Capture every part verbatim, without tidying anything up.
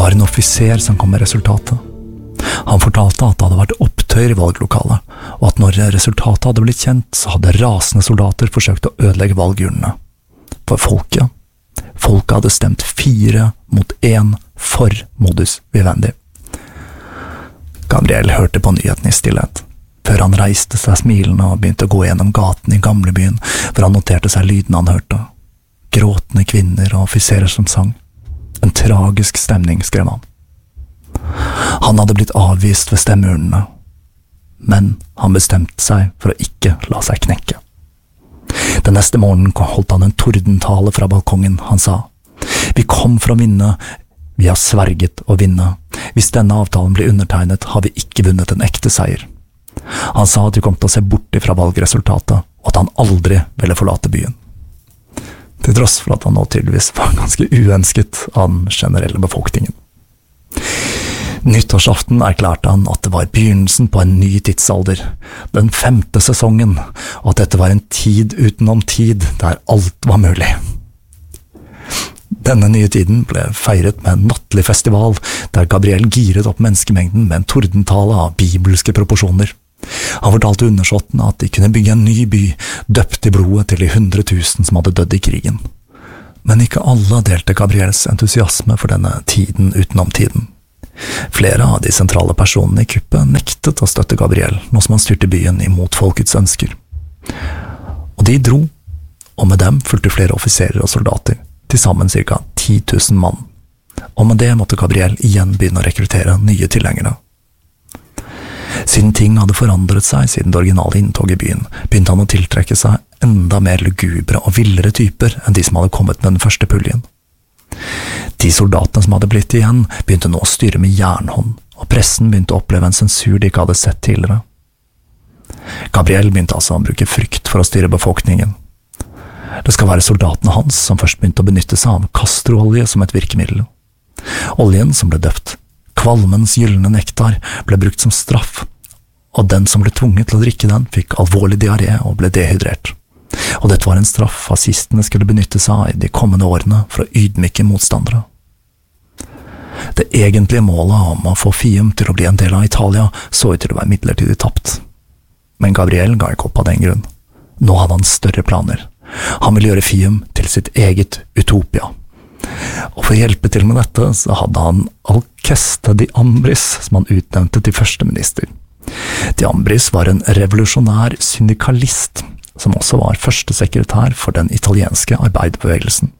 var en offiser som kom med resultatet. Han fortalte at det hadde vært opptøyer i valglokalet, og at når resultatet hadde blitt kjent, så hadde rasende soldater forsøkt å ødelegge valgurnene. For folket, folket hadde stemt fire mot én for modus vivendi. Gabriel hørte på nyheten i stillhet, før han reiste seg smilende og begynte å gå gjennom gaten i gamlebyen, for han noterte seg lyden han hørte. Gråtende kvinner og offiserer som sang. En tragisk stemning, skrev han. Han hadde blitt avvist ved stemmeurnene, men han bestemte seg for å ikke la seg knekke. Den neste morgenen holdt han en tordentale fra balkongen. Han sa, «Vi kom for å vinne, vi har sverget å vinne. Hvis denne avtalen blir undertegnet, har vi ikke vunnet en ekte seier.» Han sa at vi kom til å se bort ifra valgresultatet, og at han aldri ville forlate byen. Til tross for at han nå tydeligvis var ganske uønsket av den generelle befolkningen. Nyttårsaften erklærte han at det var begynnelsen på en ny tidsalder, den femte sesongen, og at dette var en tid utenom tid der alt var mulig. Denne nye tiden ble feiret med en nattlig festival, der Gabriel giret opp menneskemengden med en tordentale av bibelske proporsjoner. Han fortalte undersåttene at de kunne bygge en ny by, døpt i blodet til de hundre tusen som hadde dødd i krigen. Men ikke alle delte Gabriels entusiasme for denne tiden utenom tiden. Flere av de sentrale personene i kuppet nektet å støtte Gabriel, nå som han styrte byen imot folkets ønsker. Og de dro, og med dem fulgte flere offiserer og soldater, til sammen cirka ti tusen mann. Og med det måtte Gabriel igjen begynne å rekruttere nye tilhengere. Siden ting hadde forandret seg siden det originale inntoget i byen, begynte han å tiltrekke seg enda mer lugubre og villere typer enn de som hadde kommet med den første puljen. De soldatene som hadde blitt igjen, begynte nå å styre med jernhånd, og pressen begynte å oppleve en sensur de ikke hadde sett tidligere. Gabriel begynte altså å bruke frykt for å styre befolkningen. Det skal være soldatene hans som først begynte å benytte seg av kastroolje som et virkemiddel. Oljen som ble døpt Kvalmens gyllene nektar ble brukt som straff, og den som ble tvunget til å drikke den fikk alvorlig diaré og ble dehydrert. Og dette var en straff fascistene skulle benytte seg av i de kommende årene for å ydmyke motstandere. Det egentlige målet om å få Fium til å bli en del av Italia så ut til å være midlertidig tapt. Men Gabriel ga ikke opp av den grunn. Nå hadde han større planer. Han ville gjøre Fium til sitt eget utopia. Og for å hjelpe til med dette så hadde han Alceste de Ambris som han utnevnte til førsteminister. De Ambris var en revolusjonær syndikalist som også var førstesekretær for den italienske arbeiderbevegelsen.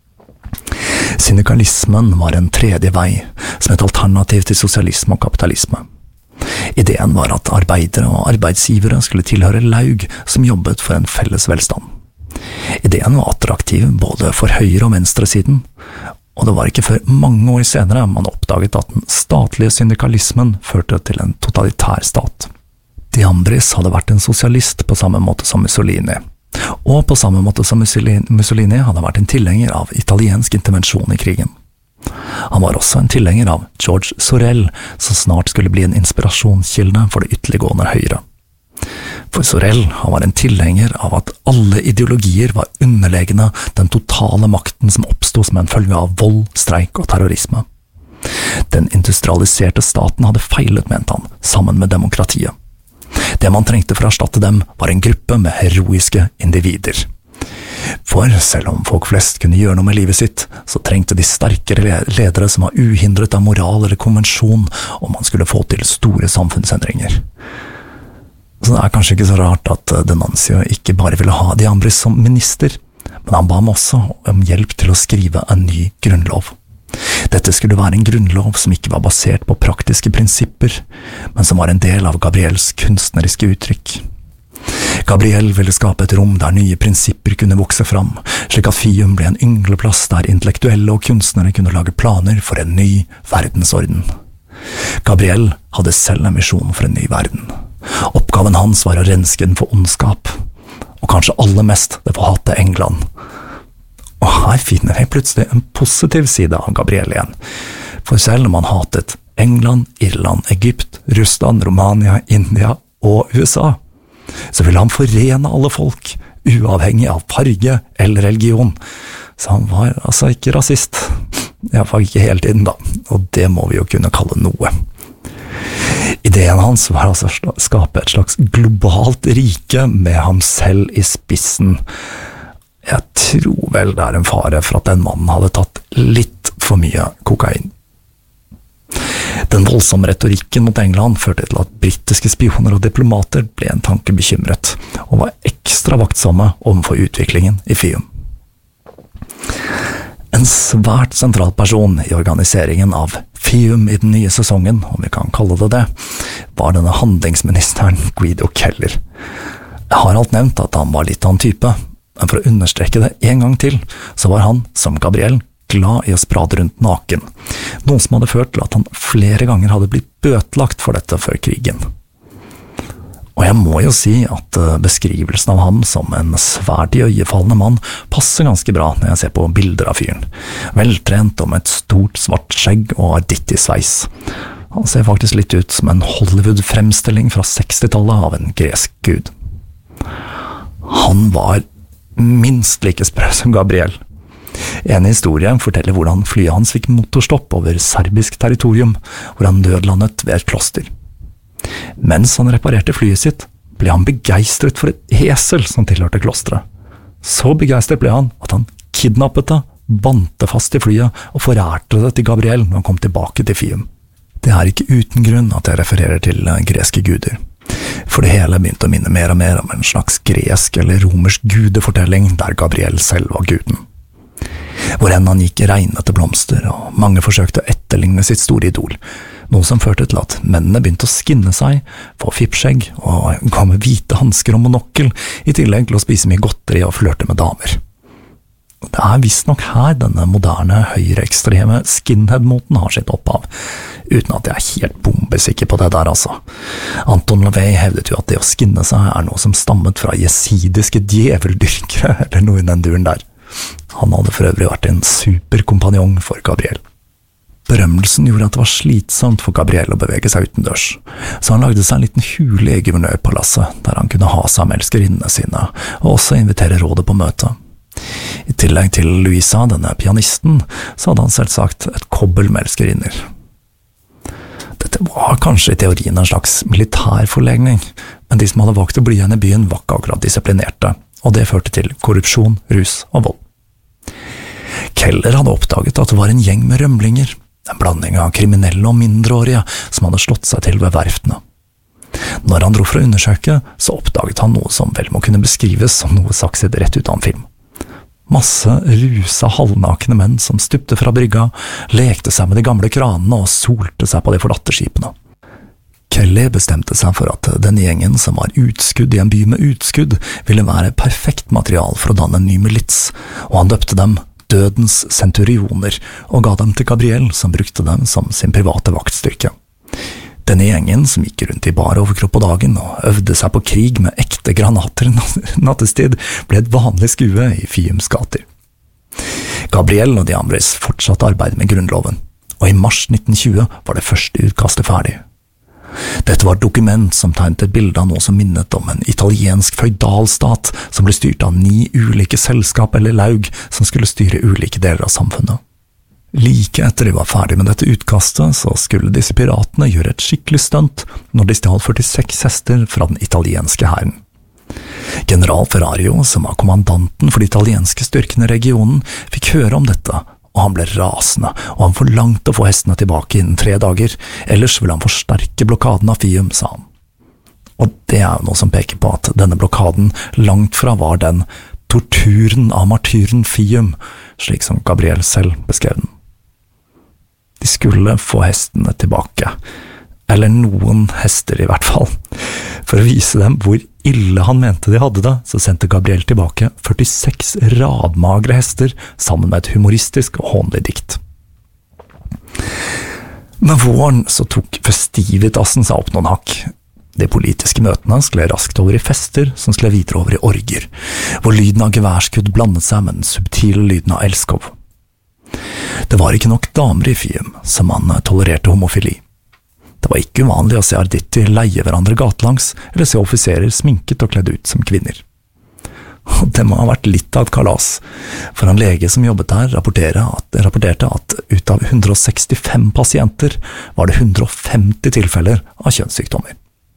Syndikalismen var en tredje vei, som et alternativ til sosialisme og kapitalisme. Ideen var at arbeidere og arbeidsgivere skulle tilhøre laug som jobbet for en felles velstand. Ideen var attraktiv både for høyre- og venstresiden, og det var ikke før mange år senere man oppdaget at den statlige syndikalismen førte til en totalitær stat. De Ambris hadde vært en sosialist på samme måte som Mussolini, og på samme måte som Mussolini hadde vært en tilhenger av italiensk intervensjon i krigen. Han var også en tilhenger av George Sorel, som snart skulle bli en inspirasjonskilde for det ytterliggående høyre. For Sorel han var en tilhenger av at alle ideologier var underlegne den totale makten som oppstod som en følge av vold, streik og terrorisme. Den industrialiserte staten hadde feilet, mente han, sammen med demokratiet. Det man trengte for å erstatte dem var en gruppe med heroiske individer. For selv om folk flest kunne gjøre noe med livet sitt, så trengte de sterkere ledere som var uhindret av moral eller konvensjon om man skulle få til store samfunnsendringer. Så det er kanskje ikke så rart at D'Annunzio ikke bare ville ha de Ambris som minister, men han ba ham også om hjelp til å skrive en ny grunnlov. Dette skulle være en grunnlov som ikke var basert på praktiske prinsipper, men som var en del av Gabriels kunstneriske uttrykk. Gabriel ville skape et rom der nye prinsipper kunne vokse fram, slik at Fium ble en yngleplass der intellektuelle og kunstnere kunne lage planer for en ny verdensorden. Gabriel hadde selv en visjon for en ny verden. Oppgaven hans var å renske den for ondskap, og kanskje aller mest det for hatet England. Og her finner vi plutselig en positiv side av Gabriel igjen, for selv om han hatet England, Irland, Egypt, Russland, Romania, India og U S A, så ville han forene alle folk, uavhengig av farge eller religion. Så han var altså ikke rasist. I hvert fall ikke hele tiden da, og det må vi jo kunne kalle noe. Ideen hans var altså å skape et slags globalt rike med ham selv i spissen. Jeg tror vel det er en fare for at den mannen hadde tatt litt for mye kokain. Den voldsomme retorikken mot England førte til at britiske spioner og diplomater ble en tanke bekymret, og var ekstra vaktsomme overfor utviklingen i FIUM. En svært sentral person i organiseringen av FIUM i den nye sesongen, om vi kan kalle det det, var denne handlingsministeren Guido Keller. Jeg har alt nevnt at han var litt av en type, men for å understreke det en gang til, så var han, som Gabriel, glad i å sprade rundt naken, noe som hadde ført til at han flere ganger hadde blitt bøtelagt for dette før krigen. Og jeg må jo si at beskrivelsen av ham som en svært iøynefallende mann passer ganske bra når jeg ser på bilder av fyren. Veltrent og med et stort svart skjegg og arditt i sveis. Han ser faktisk litt ut som en Hollywood-fremstilling fra sekstitallet av en gresk gud. Han var minst like sprø som Gabriel. En historie forteller hvordan flyet hans fikk motorstopp over serbisk territorium, hvor han nødlandet ved et kloster. Mens han reparerte flyet sitt, ble han begeistret for et esel som tilhørte klosteret. Så begeistret ble han at han kidnappet det, bandt det fast i flyet og forærte det til Gabriel når han kom tilbake til FIUM. Det er ikke uten grunn at jeg refererer til greske guder, for det hele begynte å minne mer og mer om en slags gresk eller romersk gudefortelling der Gabriel selv var guden. Hvor enn han gikk regnet til blomster, og mange forsøkte å etterligne sitt store idol, noe som førte til at mennene begynte å skinne seg, få fippskjegg og gå med hvite hansker og monokkel, i tillegg til å spise mye godteri og flørte med damer. Det er visst nok her denne moderne, høyreekstreme skinhead-moten har sitt opphav, uten at jeg er helt bombesikker på det der altså. Anton LaVey hevdet jo at det å skinne seg er noe som stammet fra jesidiske djeveldyrkere, eller noe i den duren der. Han hadde for øvrig vært en superkompanjong for Gabriel. Berømmelsen gjorde at det var slitsomt for Gabriel å bevege seg utendørs, så han lagde seg en liten hule i guvernørpalasset, der han kunne ha seg med elskerinnene sine, og også invitere rådet på møte. I tillegg til Louisa, denne pianisten, så hadde han selvsagt et kobbel med elskerinner. Dette var kanskje i teorien en slags militærforlegning, men de som hadde valgt å bli igjen i byen var ikke akkurat disiplinerte, og det førte til korrupsjon, rus og vold. Keller hadde oppdaget at det var en gjeng med rømlinger, en blanding av kriminelle og mindreårige som hadde slått seg til ved verftene. Når han dro for å undersøke, så oppdaget han noe som vel må kunne beskrives som noe sakset rett ut av en film. Masse rusa halvnakne menn som stupte fra brygga, lekte seg med de gamle kranene og solte seg på de forlatte skipene. Kelly bestemte seg for at denne gjengen som var utskudd i en by med utskudd, ville være perfekt material for å danne en ny milits, og han døpte dem Dødens centurioner, og ga dem til Gabriel, som brukte dem som sin private vaktstyrke. Denne gjengen, som gikk rundt i bar overkropp på dagen og øvde seg på krig med ekte granater nattestid, ble et vanlig skue i FIUMs gater. Gabriel og de andres fortsatte arbeid med grunnloven, og i mars nitten tjue var det første utkastet ferdig. Dette var et dokument som tegnet et bilde av noe som minnet om en italiensk feudalstat som ble styrt av ni ulike selskap eller laug som skulle styre ulike deler av samfunnet. Like etter de var ferdig med dette utkastet, så skulle disse piratene gjøre et skikkelig stunt når de stjal førtiseks hester fra den italienske hæren. General Ferrario, som var kommandanten for de italienske styrkene i regionen, fikk høre om dette, og han ble rasende, og han forlangte å få hestene tilbake innen tre dager, ellers ville han forsterke blokaden av FIUM, sa han. Og det er jo noe som peker på at denne blokaden langt fra var den torturen av martyren FIUM, slik som Gabriel selv beskrev den. De skulle få hestene tilbake, eller noen hester i hvert fall. For å vise dem hvor ille han mente de hadde det, så sendte Gabriel tilbake førtiseks radmagre hester sammen med et humoristisk og hånlig dikt. Med våren så tok festivitasen seg opp noen hakk. De politiske møtene skulle raskt over i fester, som skulle videre over i orger, hvor lyden av geværskudd blandet seg med den subtile lyden av elskov. Det var ikke nok damer i FIUM, som man tolererte homofili. Det var ikke uvanlig å se arditti leie hverandre gatelangs, eller se offiserer sminket og kledd ut som kvinner. Og det må ha vært litt av et kalas, for en lege som jobbet der rapporterte at, rapporterte at ut av hundre og sekstifem pasienter var det hundre og femti tilfeller av kjønnssykdommer.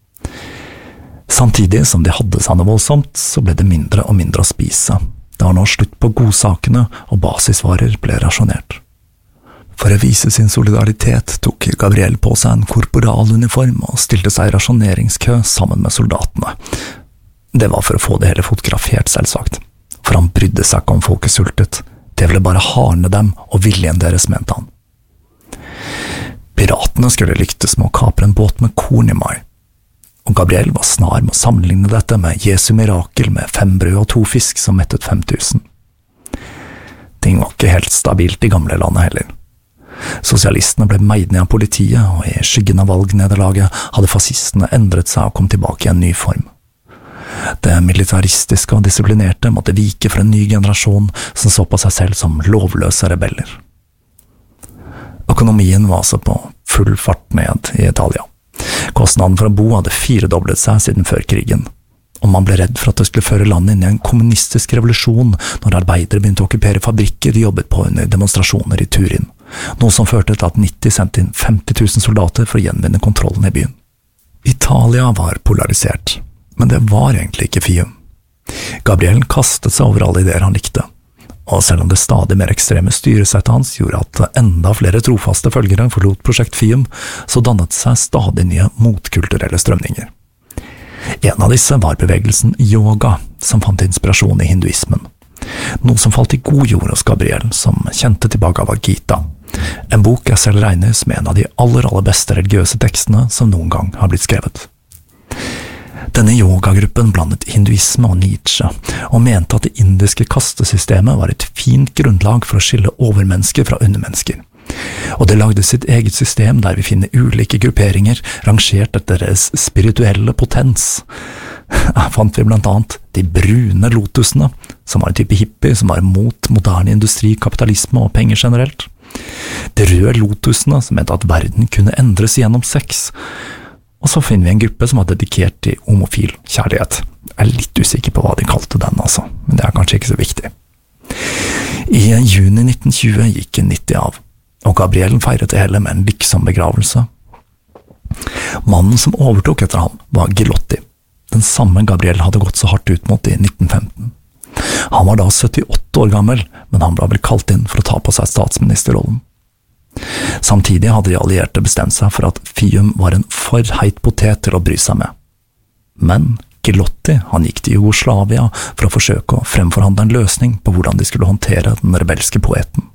Samtidig som de hadde seg noe voldsomt, så ble det mindre og mindre å spise. Det var nå slutt på godsakene, og basisvarer ble rasjonert. For å vise sin solidaritet tok Gabriel på seg en korporaluniform og stilte seg i rasjoneringskø sammen med soldatene. Det var for å få det hele fotografert, selvsagt, for han brydde seg ikke om folket sultet. Det ville bare harne dem og viljen deres, mente han. Piratene skulle lyktes med å kapre en båt med korn i mai, og Gabriel var snar med å sammenligne dette med Jesu mirakel med fem brød og to fisk som mettet fem tusen. Ting var ikke helt stabilt i gamle landet heller. Sosialistene ble meid ned av politiet, og i skyggen av valgnederlaget hadde fascistene endret seg og kom tilbake i en ny form. Det militaristiske og disiplinerte måtte vike for en ny generasjon som så på seg selv som lovløse rebeller. Økonomien var altså på full fart ned i Italia. Kostnaden for å bo hadde firedoblet seg siden før krigen, og man ble redd for at det skulle føre landet inn i en kommunistisk revolusjon når arbeidere begynte å okkupere fabrikker de jobbet på under demonstrasjoner i Turin, noe som førte til at nitti sendte inn femti tusen soldater for å gjenvinne kontrollen i byen. Italia var polarisert, men det var egentlig ikke Fium. Gabriel kastet seg over alle ideer han likte, og selv om det stadig mer ekstreme styresettet hans gjorde at enda flere trofaste følgere forlot prosjekt Fium, så dannet seg stadig nye motkulturelle strømninger. En av disse var bevegelsen yoga, som fant inspirasjon i hinduismen. Noe som falt i god jord hos Gabriel, som kjente til Bhagavad Gita, en bok jeg selv regner som en av de aller, aller beste religiøse tekstene som noen gang har blitt skrevet. Denne yogagruppen blandet hinduisme og Nietzsche, og mente at det indiske kastesystemet var et fint grunnlag for å skille overmennesker fra undermennesker. Og det lagde sitt eget system der vi finner ulike grupperinger rangert etter deres spirituelle potens. Her fant vi blant annet de brune lotusene, som var en type hippie som var mot moderne industri, kapitalisme og penger generelt. De røde lotusene, som mente at verden kunne endres gjennom sex. Og så finner vi en gruppe som var dedikert til homofil kjærlighet. Jeg er litt usikker på hva de kalte den, altså, men det er kanskje ikke så viktig. I juni nitten tjue gikk nitti av, og Gabriel feiret det hele med en liksom begravelse. Mannen som overtok etter ham var Gilotti, den samme Gabriel hadde gått så hardt ut mot i nitten femten. Han var da syttiåtte år gammel, men han ble vel kalt inn for å ta på seg statsministerrollen. Samtidig hadde de allierte bestemt seg for at Fium var en for heit potet til å bry seg med. Men Gilotti, han gikk til Jugoslavia for å forsøke å fremforhandle en løsning på hvordan de skulle håndtere den rebelske poeten.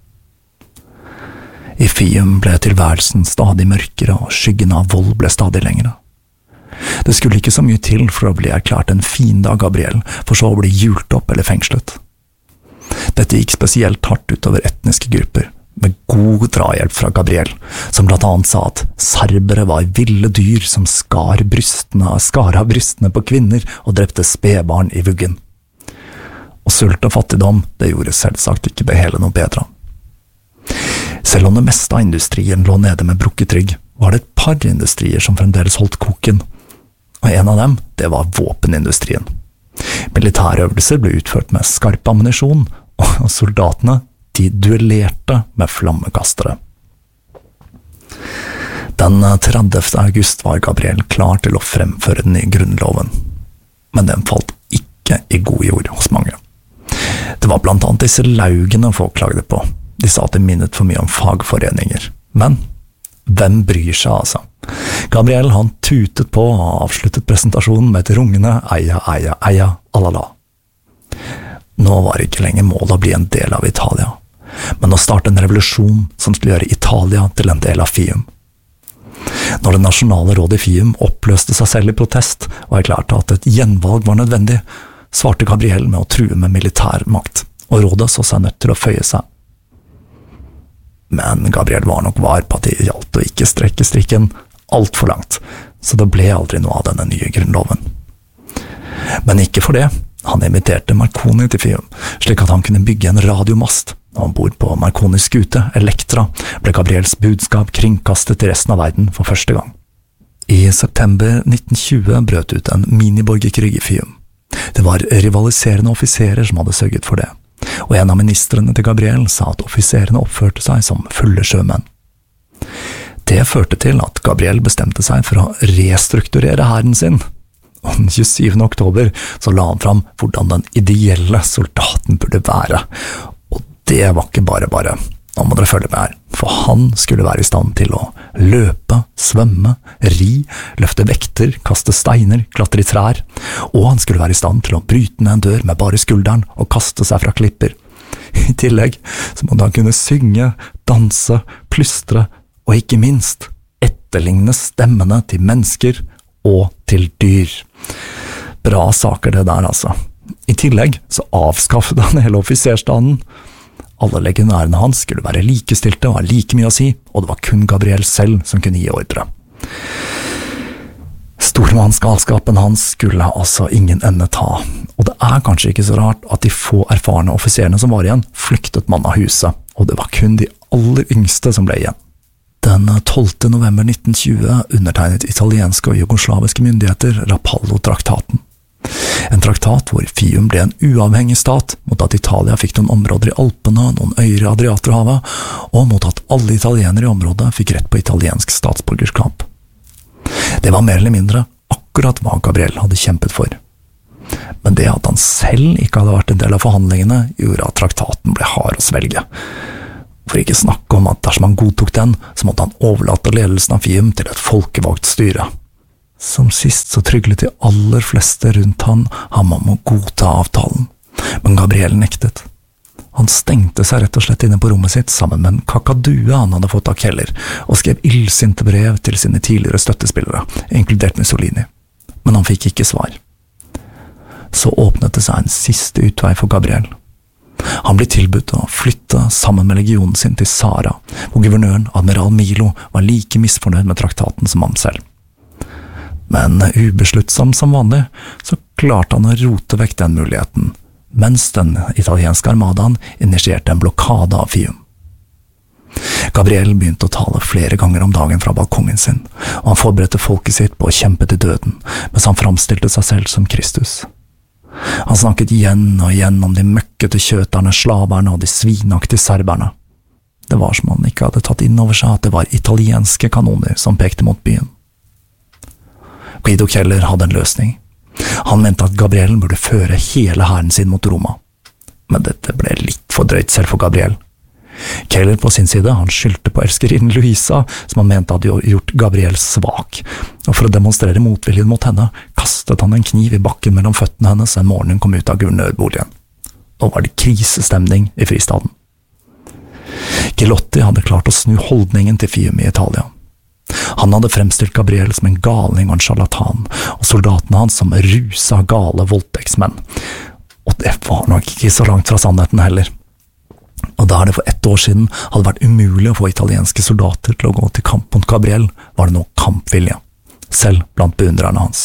I Fium ble tilværelsen stadig mørkere, og skyggen av vold ble stadig lengre. Det skulle ikke så mye til for å bli erklært en fiende av Gabriel, for så å bli hjult opp eller fengslet. Dette gikk spesielt hardt utover etniske grupper, med god drahjelp fra Gabriel, som blant annet sa at serbere var ville dyr som skar brystene, skar av brystene på kvinner og drepte spedbarn i vuggen. Og sult og fattigdom, det gjorde selvsagt ikke det hele noe bedre. Selv om det meste av industrien lå nede med brukket rygg, var det et par industrier som fremdeles holdt koken, og en av dem, det var våpenindustrien. Militærøvelser ble utført med skarp ammunisjon, og soldatene, de duellerte med flammekastere. Den tredivte august var Gabriel klar til å fremføre den nye grunnloven, men den falt ikke i god jord hos mange. Det var blant annet disse laugene folk klagde på. De sa at det minnet for mye om fagforeninger. Men hvem bryr seg, altså? Gabriel han tutet på og avsluttet presentasjonen med et rungende eia, eia, eia, alala. Nå var ikke lenger målet å bli en del av Italia, men å starte en revolusjon som skulle gjøre Italia til en del av Fium. Når det nasjonale rådet i Fium oppløste seg selv i protest og erklærte at et gjenvalg var nødvendig, svarte Gabriel med å true med militærmakt, og rådet så seg nødt til å føye seg. Men Gabriel var nok var på at det gjaldt å ikke strekke strikken alt for langt, så det ble aldri noe av denne nye grunnloven. Men ikke for det. Han inviterte Marconi til Fium, slik at han kunne bygge en radiomast, og ombord på Marconis skute, Elektra, ble Gabriels budskap kringkastet til resten av verden for første gang. I september nitten tjue brøt ut en miniborgerkrig i Fium, Det var rivaliserende offiserer som hadde sørget for det, og en av ministrene til Gabriel sa at offiserene oppførte seg som fulle sjømenn. Det førte til at Gabriel bestemte seg for å restrukturere hæren sin, og den tjuesyvende oktober så la han fram hvordan den ideelle soldaten burde være, og det var ikke bare bare. Nå må dere følge med her, for han skulle være i stand til å løpe, svømme, ri, løfte vekter, kaste steiner, klatre i trær, og han skulle være i stand til å bryte ned en dør med bare skulderen og kaste seg fra klipper. I tillegg så måtte han kunne synge, danse, plystre, og ikke minst etterligne stemmene til mennesker og til dyr. Bra saker det der altså. I tillegg så avskaffet han hele offiserstanden. Alle legionærene hans skulle være likestilte og ha like mye å si, og det var kun Gabriel selv som kunne gi ordre. Stormannsgalskapen hans skulle altså ingen ende ta, og det er kanskje ikke så rart at de få erfarne offiserene som var igjen flyktet mann av huset, og det var kun de aller yngste som ble igjen. Den tolvte november nitten tjue undertegnet italienske og jugoslaviske myndigheter Rapallo-traktaten. En traktat hvor Fium ble en uavhengig stat mot at Italia fikk noen områder i Alpene, noen øyer i Adriaterhavet, og mot at alle italienere i området fikk rett på italiensk statsborgerskap. Det var mer eller mindre akkurat hva Gabriel hadde kjempet for. Men det at han selv ikke hadde vært en del av forhandlingene, gjorde at traktaten ble hard å svelge. For ikke snakke om at dersom han godtok den, så måtte han overlate ledelsen av Fium til et folkevalgt styre. Som sist så tryglet de aller fleste rundt han ham om å godta avtalen, men Gabriel nektet. Han stengte seg rett og slett inne på rommet sitt sammen med en kakadue han hadde fått av Keller, og skrev illsinte brev til sine tidligere støttespillere, inkludert Mussolini. Men han fikk ikke svar. Så åpnet det seg en siste utvei for Gabriel. Han ble tilbudt å flytte sammen med legionen sin til Sara, hvor guvernøren, admiral Milo, var like misfornøyd med traktaten som han selv. Men ubesluttsom som vanlig, så klarte han å rote vekk den muligheten, mens den italienske armadaen initierte en blokade av Fium. Gabriel begynte å tale flere ganger om dagen fra balkongen sin, og han forberedte folket sitt på å kjempe til døden, mens han framstilte seg selv som Kristus. Han snakket igjen og igjen om de møkkete kjøterne, slaverne og de svinaktige serberne. Det var som han ikke hadde tatt inn over seg at det var italienske kanoner som pekte mot byen. Guido Keller hadde en løsning. Han mente at Gabriel burde føre hele hæren sin mot Roma. Men dette ble litt for drøyt selv for Gabriel. Keller på sin side, han skyldte på elskerinnen Luisa, som han mente hadde gjort Gabriel svak, og for å demonstrere motviljen mot henne, kastet han en kniv i bakken mellom føttene hennes en morgen hun kom ut av guvernørboligen. Nå var det krisestemning i fristaden. Gilotti hadde klart å snu holdningen til Fium i Italia. Han hadde fremstilt Gabriel som en galning og en charlatan, og soldatene hans som rusa gale voldtektsmenn. Og det var nok ikke så langt fra sannheten heller. Og da det for ett år siden hadde vært umulig å få italienske soldater til å gå til kamp mot Gabriel, var det nå kampvilje, selv blant beundrerne hans.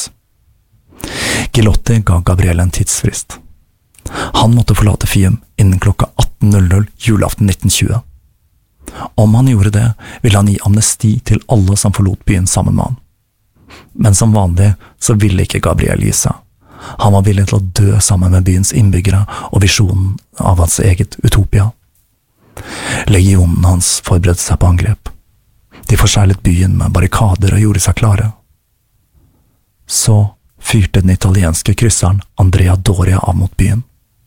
Gilotti ga Gabriel en tidsfrist. Han måtte forlate Fium innen klokka atten julaften nitten tjue. Om han gjorde det, ville han gi amnesti til alle som forlot byen sammen med han. Men som vanlig så ville ikke Gabriel gi seg. Han var villig til å dø sammen med byens innbyggere og visjonen av hans eget utopia. Legionen hans forberedte seg på angrep. De forseglet byen med barrikader og gjorde seg klare. Så fyrte den italienske krysseren Andrea Doria av mot byen.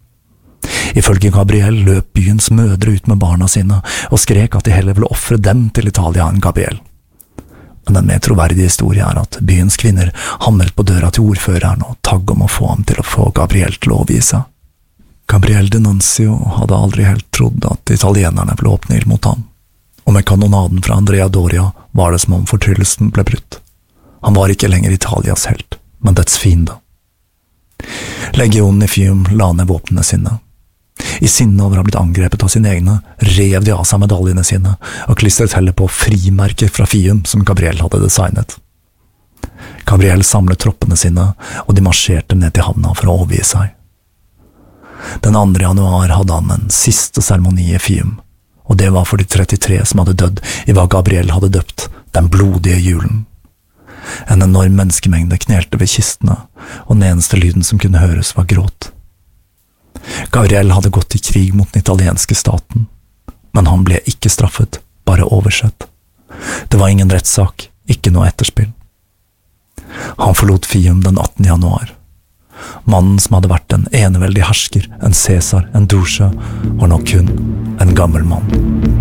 Ifølge Gabriel løp byens mødre ut med barna sine og skrek at de heller ville offre dem til Italia enn Gabriel. Men den mer troverdige historie er at byens kvinner hamret på døra til ordføreren og tagg om å få ham til å få Gabriel til å overgi seg. Gabriel D'Annunzio hadde aldri helt trodd at italienerne ville åpne ild mot ham, og med kanonaden fra Andrea Doria var det som om fortryllelsen ble brutt. Han var ikke lenger Italias helt, men dets fiende. Legionen i Fium la ned våpnene sine. I sinne over å ha blitt angrepet av sine egne, rev de av seg medaljene sine og klistret heller på frimerker fra Fium som Gabriel hadde designet. Gabriel samlet troppene sine, og de marsjerte ned til havna for å overgi seg. Den andre januar hadde han en siste seremoni i Fium, og det var for de trettitre som hadde dødd i hva Gabriel hadde døpt den blodige julen. En enorm menneskemengde knelte ved kistene, og den eneste lyden som kunne høres var gråt. Gabriel hadde gått i krig mot den italienske staten, men han ble ikke straffet, bare oversett. Det var ingen rettssak, ikke noe etterspill. Han forlot Fium den attende januar. Mannen som hadde vært en eneveldig hersker, en Cæsar, en Doge, var nå kun en gammel mann.